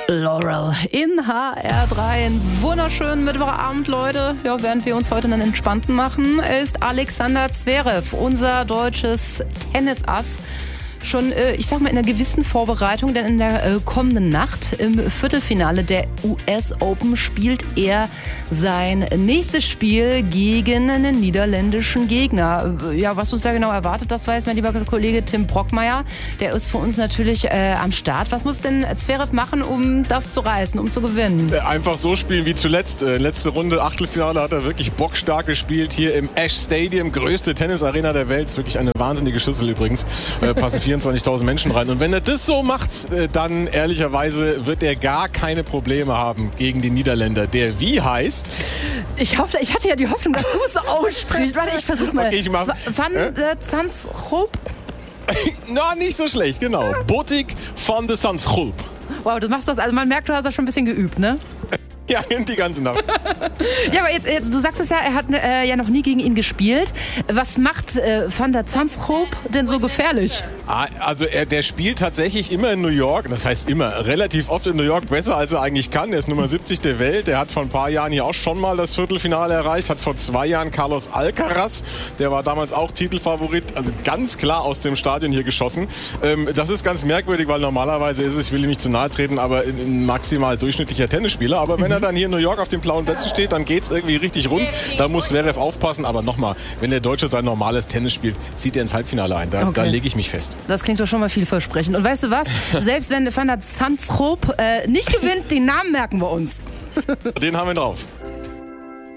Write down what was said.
Laurel in HR3. Einen wunderschönen Mittwochabend, Leute. Ja, während wir uns heute einen entspannten machen, ist Alexander Zverev, unser deutsches Tennisass, schon, ich sag mal, in einer gewissen Vorbereitung, denn in der kommenden Nacht im Viertelfinale der US Open spielt er sein nächstes Spiel gegen einen niederländischen Gegner. Ja, was uns da genau erwartet, das weiß mein lieber Kollege Tim Brockmeier. Der ist für uns natürlich am Start. Was muss denn Zverev machen, um das zu reißen, um zu gewinnen? Einfach so spielen wie zuletzt. Letzte Runde, Achtelfinale, hat er wirklich bockstark gespielt. Hier im Ash Stadium, größte Tennisarena der Welt. Ist wirklich eine wahnsinnige Schüssel übrigens. Passen 24.000 Menschen rein. Und wenn er das so macht, dann ehrlicherweise wird er gar keine Probleme haben gegen den Niederländer. Der wie heißt? Ich hatte ja die Hoffnung, dass du es aussprichst. Warte, ich versuch's mal. Okay, ich mach. Van der Zandschulp? Na, nicht so schlecht, genau. Botic van de Zandschulp. Wow, du machst das, also man merkt, du hast das schon ein bisschen geübt, ne? Ja, die ganze Nacht. Ja, aber jetzt, du sagst es ja, er hat ja noch nie gegen ihn gespielt. Was macht Van der Zandschulp denn so gefährlich? Also der spielt tatsächlich immer in New York. Das heißt immer, relativ oft in New York, besser als er eigentlich kann. Er ist Nummer 70 der Welt. Er hat vor ein paar Jahren hier auch schon mal das Viertelfinale erreicht. Hat vor 2 Jahren Carlos Alcaraz, der war damals auch Titelfavorit, also ganz klar aus dem Stadion hier geschossen. Das ist ganz merkwürdig, weil normalerweise ist es, ich will ihm nicht zu nahe treten, aber ein maximal durchschnittlicher Tennisspieler. Aber wenn er dann hier in New York auf den blauen Plätzen steht, dann geht's irgendwie richtig rund. Da muss Zverev aufpassen. Aber nochmal, wenn der Deutsche sein normales Tennis spielt, zieht er ins Halbfinale ein. Da lege ich mich fest. Das klingt doch schon mal vielversprechend. Und weißt du was? Selbst wenn Van der Zandschulp nicht gewinnt, den Namen merken wir uns. Den haben wir drauf.